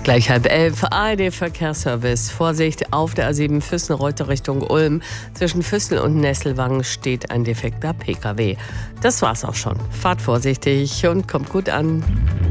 Gleich 10:30, ARD-Verkehrsservice. Vorsicht, auf der A7 Füssen-Reute Richtung Ulm. Zwischen Füssel und Nesselwangen steht ein defekter Pkw. Das war's auch schon. Fahrt vorsichtig und kommt gut an.